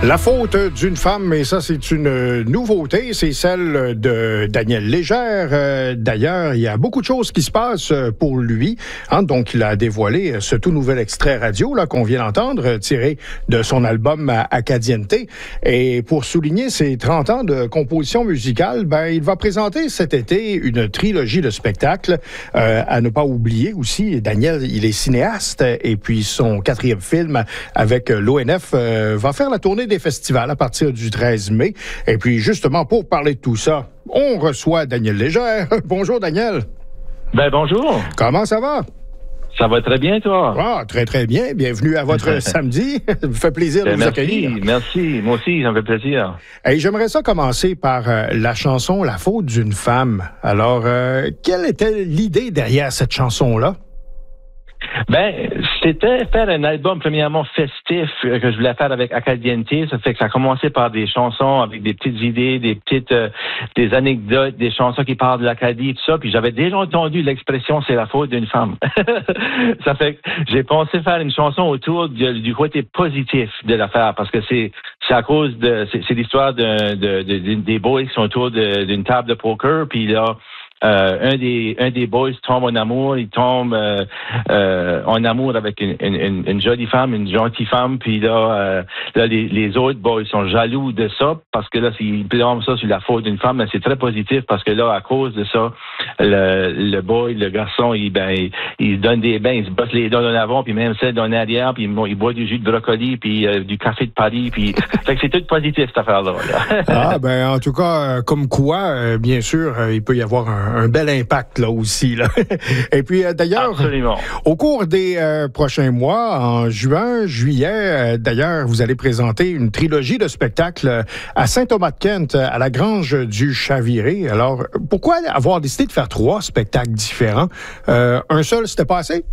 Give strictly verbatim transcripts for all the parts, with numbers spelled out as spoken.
La faute d'une femme, et ça, c'est une nouveauté, c'est celle de Daniel Légère. Euh, d'ailleurs, il y a beaucoup de choses qui se passent pour lui. Hein, donc, il a dévoilé ce tout nouvel extrait radio là qu'on vient d'entendre, tiré de son album Acadiente. Et pour souligner ses trente ans de composition musicale, ben, il va présenter cet été une trilogie de spectacles. Euh, à ne pas oublier aussi, Daniel, il est cinéaste, et puis son quatrième film avec l'O N F euh, va faire la tournée des festivals à partir du treize mai. Et puis, justement, pour parler de tout ça, on reçoit Daniel Légère. Bonjour, Daniel. Ben, bonjour. Comment ça va? Ça va très bien, toi? Ah, très, très bien. Bienvenue à votre samedi. Ça me fait plaisir de ben, vous merci, accueillir. Merci, moi aussi, ça me fait plaisir. Hey, j'aimerais ça commencer par euh, la chanson « La faute d'une femme ». Alors, euh, quelle était l'idée derrière cette chanson-là? Ben, c'était faire un album premièrement festif euh, que je voulais faire avec Acadiente. Ça fait que ça a commencé par des chansons avec des petites idées, des petites euh, des anecdotes, des chansons qui parlent de l'Acadie, tout ça. Puis j'avais déjà entendu l'expression « c'est la faute d'une femme ». Ça fait que j'ai pensé faire une chanson autour du, du côté positif de l'affaire, parce que c'est c'est à cause de c'est, c'est l'histoire de, de, de, de des boys qui sont autour de, d'une table de poker, puis là. Euh, un des un des boys tombe en amour, il tombe euh, euh, en amour avec une, une, une jolie femme, une gentille femme, puis là, euh, là les, les autres boys sont jaloux de ça parce que là, ils blâment ça sur la faute d'une femme, mais c'est très positif parce que là, à cause de ça, le, le boy, le garçon, il ben il, il donne des bains, il se bosse les dents en avant, puis même celles en arrière, puis il, il boit du jus de brocoli, puis euh, du café de Paris, puis fait que c'est tout positif cette affaire-là. Là. Ah ben en tout cas, euh, comme quoi, euh, bien sûr, euh, il peut y avoir un un bel impact là aussi. Là. Et puis euh, d'ailleurs, Absolument. Au cours des euh, prochains mois, en juin, juillet, euh, d'ailleurs, vous allez présenter une trilogie de spectacles à Saint-Thomas-de-Kent, à la Grange du Chaviré. Alors, pourquoi avoir décidé de faire trois spectacles différents? Euh, un seul, c'était pas assez?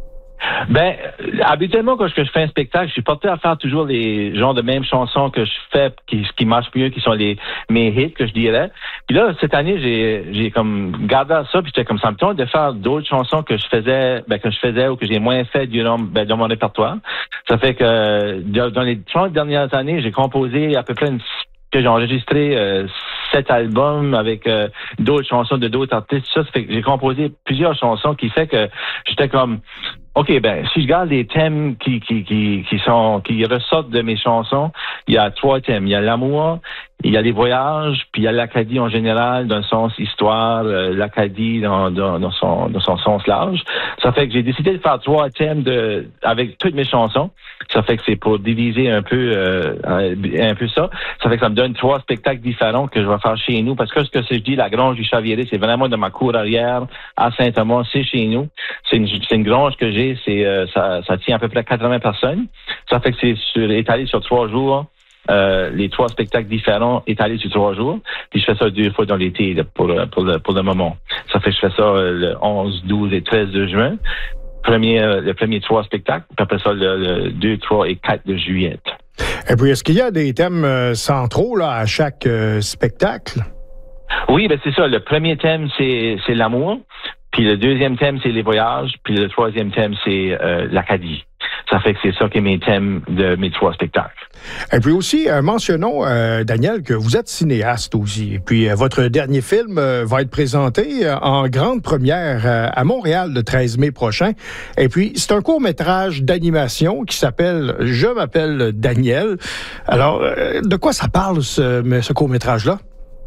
Ben, habituellement, quand je fais un spectacle, je suis porté à faire toujours les genres de mêmes chansons que je fais, qui, qui marchent mieux, qui sont les mes hits, que je dirais. Puis là, cette année, j'ai j'ai comme gardé à ça, puis j'étais comme ça me tente de faire d'autres chansons que je faisais, ben que je faisais ou que j'ai moins fait durant ben, dans mon répertoire. Ça fait que dans les trente dernières années, j'ai composé à peu près une que j'ai enregistré euh, sept albums avec euh, d'autres chansons de d'autres artistes. Ça, ça fait que j'ai composé plusieurs chansons qui fait que j'étais comme OK, ben, si je garde les thèmes qui, qui, qui, qui sont, qui ressortent de mes chansons, il y a trois thèmes. Il y a l'amour, il y a les voyages, puis il y a l'Acadie en général, dans le sens histoire, euh, l'Acadie dans, dans, dans son, dans son sens large. Ça fait que j'ai décidé de faire trois thèmes de, avec toutes mes chansons. Ça fait que c'est pour diviser un peu, euh, un peu ça. Ça fait que ça me donne trois spectacles différents que je vais faire chez nous. Parce que ce que je dis, la Grange du Chaviré, c'est vraiment de ma cour arrière à Saint-Thomas, c'est chez nous. C'est une, c'est une grange que j'ai. C'est euh, ça, ça tient à peu près quatre-vingts personnes. Ça fait que c'est sur, étalé sur trois jours. Euh, les trois spectacles différents étalés sur trois jours. Puis je fais ça deux fois dans l'été là, pour, pour, le, pour le moment. Ça fait que je fais ça euh, le onze, douze et treize de juin. Premier, euh, le premier trois spectacles. Puis après ça, le, le deux, trois et quatre de juillet. Et puis, est-ce qu'il y a des thèmes euh, centraux là, à chaque euh, spectacle? Oui, ben c'est ça. Le premier thème, c'est, c'est l'amour. Puis le deuxième thème, c'est les voyages. Puis le troisième thème, c'est euh, l'Acadie. Ça fait que c'est ça qui est mes thèmes de mes trois spectacles. Et puis aussi, euh, mentionnons, euh, Daniel, que vous êtes cinéaste aussi. Et puis, euh, votre dernier film euh, va être présenté euh, en grande première euh, à Montréal le treize mai prochain. Et puis, c'est un court-métrage d'animation qui s'appelle « Je m'appelle Daniel ». Alors, euh, de quoi ça parle, ce, ce court-métrage-là?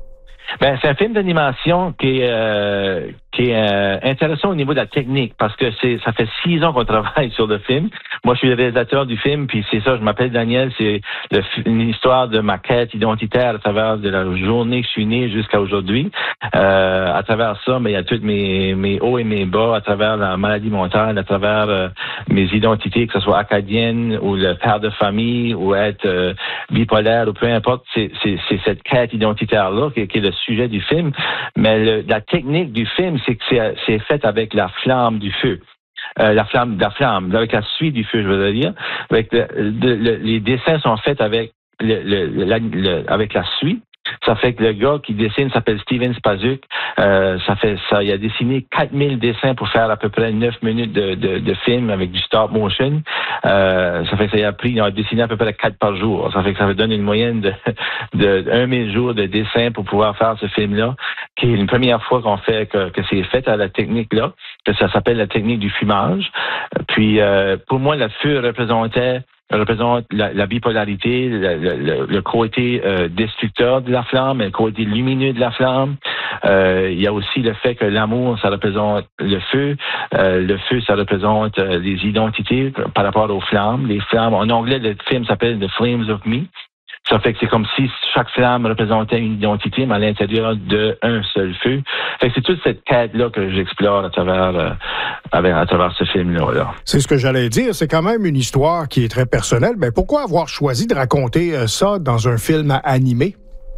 Ben, c'est un film d'animation qui est, euh, qui est euh, intéressant au niveau de la technique parce que c'est ça fait six ans qu'on travaille sur le film. Moi, je suis le réalisateur du film, puis c'est ça, je m'appelle Daniel. C'est le, une histoire de ma quête identitaire à travers de la journée que je suis né jusqu'à aujourd'hui. Euh, à travers ça, mais il y a tous mes, mes hauts et mes bas, à travers la maladie mentale, à travers euh, mes identités, que ce soit acadienne ou le père de famille ou être euh, bipolaire ou peu importe. C'est, c'est, c'est cette quête identitaire-là qui, qui est le sujet du film. Mais le, la technique du film, c'est que c'est, c'est fait avec la flamme du feu. Euh, la flamme, la flamme, avec la suie du feu, je veux dire. Avec le, le, le, les dessins sont faits avec le, le, la, le, avec la suie. Ça fait que le gars qui dessine s'appelle Steven Spazuk. Euh, ça fait ça, il a dessiné quatre mille dessins pour faire à peu près neuf minutes de, de, de film avec du stop motion. Euh, ça fait que ça a pris, il a dessiné à peu près quatre par jour. Ça fait que ça fait donner une moyenne de, de un mille jours de dessin pour pouvoir faire ce film-là, qui est une première fois qu'on fait, que, que c'est fait à la technique-là, que ça s'appelle la technique du fumage. Puis, euh, pour moi, le feu représentait représente la, la bipolarité, le, le, le côté euh, destructeur de la flamme, le côté lumineux de la flamme. Euh, il y a aussi le fait que l'amour, ça représente le feu. Euh, le feu, ça représente euh, les identités par rapport aux flammes. Les flammes, en anglais, le film s'appelle The Flames of Me. Ça fait que c'est comme si chaque flamme représentait une identité, mais à l'intérieur d'un seul feu. Fait que c'est toute cette quête-là que j'explore à travers, euh, à travers ce film-là. Là. C'est ce que j'allais dire. C'est quand même une histoire qui est très personnelle. Mais pourquoi avoir choisi de raconter ça dans un film animé?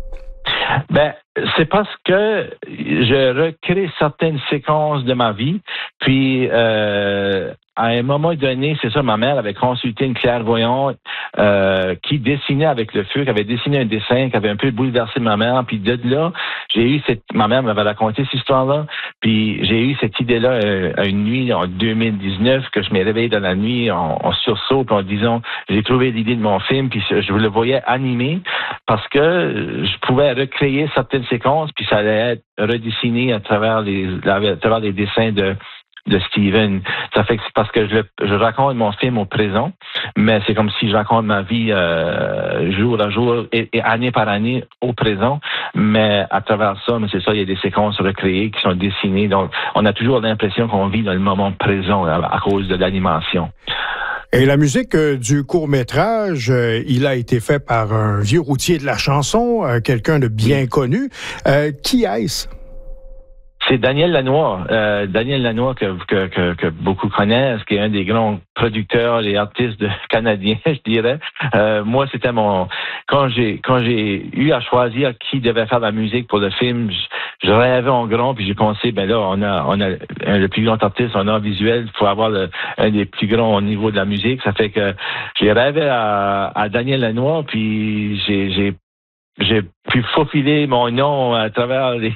Ben, c'est parce que je recrée certaines séquences de ma vie, puis euh, à un moment donné, c'est ça, ma mère avait consulté une clairvoyante euh, qui dessinait avec le feu, qui avait dessiné un dessin, qui avait un peu bouleversé ma mère, puis de là, j'ai eu cette, ma mère m'avait raconté cette histoire-là, puis j'ai eu cette idée-là euh, une nuit en deux mille dix-neuf, que je m'ai réveillé dans la nuit en, en sursaut, puis en disant, j'ai trouvé l'idée de mon film, puis je le voyais animé, parce que je pouvais recréer certaines séquences, puis ça allait être redessiné à travers les, à travers les dessins de de Steven. Ça fait que c'est parce que je, je raconte mon film au présent, mais c'est comme si je raconte ma vie euh, jour à jour et, et année par année au présent, mais à travers ça, mais c'est ça, il y a des séquences recréées qui sont dessinées, donc on a toujours l'impression qu'on vit dans le moment présent à, à cause de l'animation. Et la musique euh, du court-métrage, euh, il a été fait par un vieux routier de la chanson, euh, quelqu'un de bien connu. Euh, qui est-ce? C'est Daniel Lanois. Euh, Daniel Lanois que, que, que, que beaucoup connaissent, qui est un des grands producteurs et artistes de, canadiens, je dirais. Euh, moi, c'était mon... Quand j'ai quand j'ai eu à choisir qui devait faire la musique pour le film, je, je rêvais en grand, puis j'ai pensé, ben là, on a on a un, le plus grand artiste en art visuel, il faut avoir le, un des plus grands au niveau de la musique. Ça fait que j'ai rêvé à, à Daniel Lanois, puis j'ai j'ai j'ai pu faufiler mon nom à travers les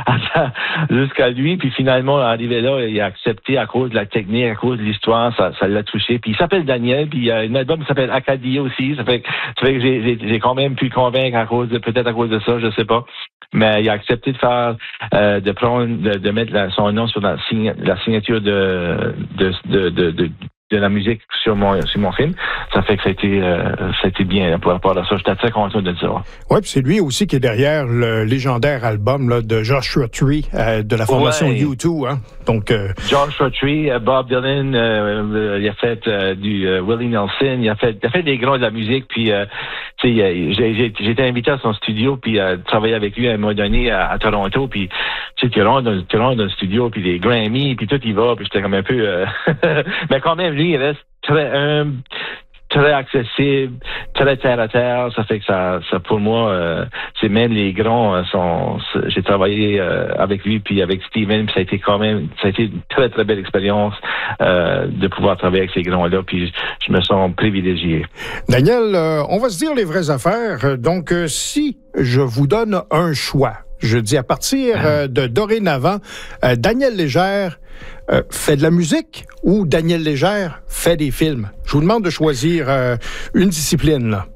jusqu'à lui, puis finalement arrivé là, il a accepté à cause de la technique, à cause de l'histoire, ça, ça l'a touché. Puis il s'appelle Daniel, puis il y a un album qui s'appelle Acadie aussi. Ça fait, ça fait que j'ai, j'ai, j'ai quand même pu le convaincre à cause de, peut-être à cause de ça, je sais pas. Mais il a accepté de faire, euh, de prendre, de, de mettre la, son nom sur la, sign, la signature de, de, de, de, de de la musique sur mon sur mon film. Ça fait que ça a été, euh, ça a été bien par rapport à ça. J'étais très content de dire. Oui, puis c'est lui aussi qui est derrière le légendaire album là, de Joshua Tree, euh, de la formation ouais. U deux. Hein? Donc, euh... Joshua Tree, Bob Dylan, euh, il a fait euh, du euh, Willie Nelson, il a fait, il a fait des grands de la musique. Puis, euh, tu sais, j'ai, j'ai, j'ai été invité à son studio, puis euh, travailler avec lui à un moment donné à, à Toronto. Puis, tu sais, tu rentres dans, tu rentres dans le studio, puis les Grammy, puis tout y va. Puis j'étais comme un peu, euh... mais quand même. Lui, il reste très humble, très accessible, très terre à terre. Ça fait que ça, ça pour moi, euh, c'est même les grands euh, sont. J'ai travaillé euh, avec lui puis avec Steven, puis ça a été quand même, ça a été une très très belle expérience euh, de pouvoir travailler avec ces grands-là. Puis je me sens privilégié. Daniel, euh, on va se dire les vraies affaires. Donc, euh, si je vous donne un choix, je dis à partir euh, de dorénavant, euh, Daniel Légère euh, fait de la musique ou Daniel Légère fait des films? Je vous demande de choisir euh, une discipline, là.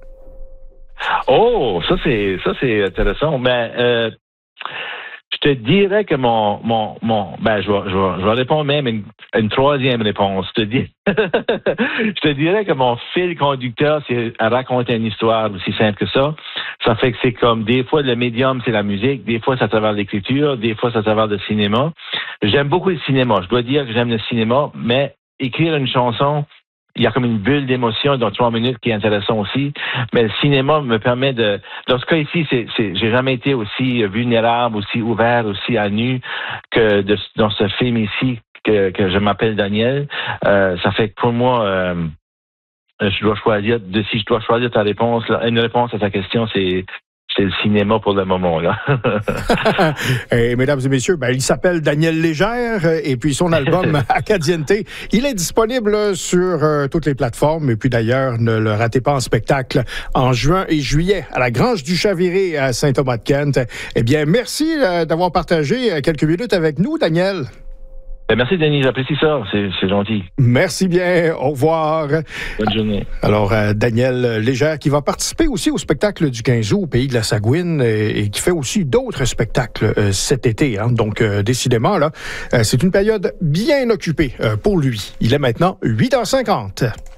Oh, ça c'est ça c'est intéressant. Mais euh, je te dirais que mon mon mon ben je vais je vais, je vais répondre même une, une troisième réponse. Je te dis je te dirais que mon fil conducteur c'est à raconter une histoire aussi simple que ça. Ça fait que c'est comme des fois le médium c'est la musique, des fois c'est à travers l'écriture, des fois c'est à travers le cinéma. J'aime beaucoup le cinéma. Je dois dire que j'aime le cinéma, mais écrire une chanson, il y a comme une bulle d'émotion dans trois minutes qui est intéressant aussi. Mais le cinéma me permet de... Dans ce cas ici, c'est, c'est, j'ai jamais été aussi vulnérable, aussi ouvert, aussi à nu que de, dans ce film ici que, que je m'appelle Daniel. Euh, ça fait que pour moi, euh, je dois choisir... De, si je dois choisir ta réponse, là, une réponse à ta question, c'est... c'est le cinéma pour le moment, là. Et mesdames et messieurs, ben, il s'appelle Daniel Légère et puis son album Acadiente, il est disponible sur euh, toutes les plateformes. Et puis d'ailleurs, ne le ratez pas en spectacle en juin et juillet à la Grange du Chaviré à Saint-Thomas-de-Kent. Eh bien, merci euh, d'avoir partagé quelques minutes avec nous, Daniel. Ben, merci, Denis. J'apprécie ça. C'est, c'est gentil. Merci bien. Au revoir. Bonne journée. Alors, euh, Daniel Légère, qui va participer aussi au spectacle du quinze août au Pays de la Sagouine et, et qui fait aussi d'autres spectacles euh, cet été. Hein. Donc, euh, décidément, là, euh, c'est une période bien occupée euh, pour lui. Il est maintenant huit heures cinquante.